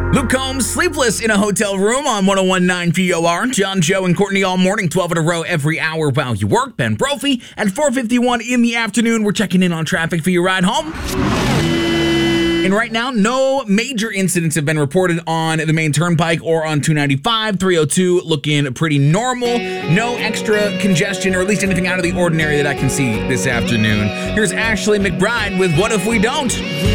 Luke Combs, sleepless in a hotel room on 101.9 POR. John, Joe, and Courtney all morning, 12 in a row every hour while you work. Ben Brophy at 4:51 in the afternoon. We're checking in on traffic for your ride home. And right now, no major incidents have been reported on the main turnpike or on 295. 302 looking pretty normal. No extra congestion or at least anything out of the ordinary that I can see this afternoon. Here's Ashley McBride with What If We Don't?